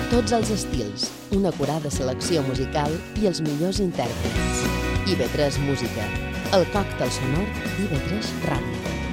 Tots els estils, una acurada selecció musical i els millors intèrprets. IB3 Música, el còctel sonor d'IB3 Ràdio.